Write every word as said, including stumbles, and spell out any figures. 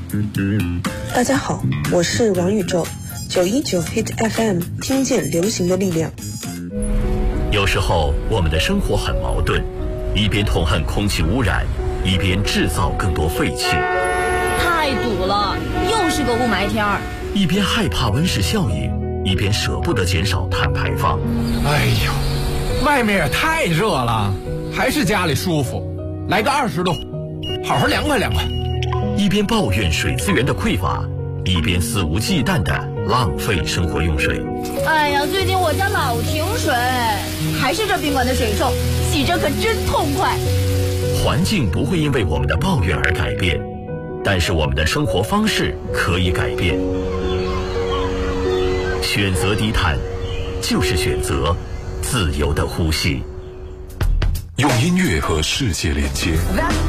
大家好，我是王宇宙，九一九 Hit F M， 听见流行的力量。 有时候我们的生活很矛盾，一边痛恨空气污染，一边制造更多废气。 太堵了，又是个雾霾天儿。 一边害怕温室效应，一边舍不得减少碳排放。 哎呦，外面也太热了，还是家里舒服，来个二十度，好好凉快凉快。 一边抱怨水资源的匮乏，一边肆无忌惮地浪费生活用水。 哎呀，最近我家老停水，还是这宾馆的水臭，洗着可真痛快。 环境不会因为我们的抱怨而改变，但是我们的生活方式可以改变。选择低碳，就是选择自由的呼吸。 用音乐和世界连接，